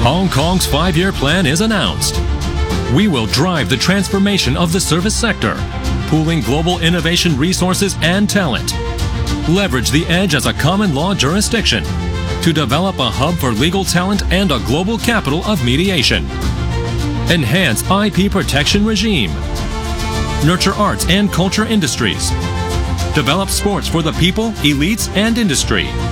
Hong Kong's 5-year plan is announced. We will drive the transformation of the service sector, pooling global innovation resources and talent. Leverage the edge as a common law jurisdiction to develop a hub for legal talent and a global capital of mediation. Enhance IP protection regime. Nurture arts and culture industries. Develop sports for the people, elites, and industry.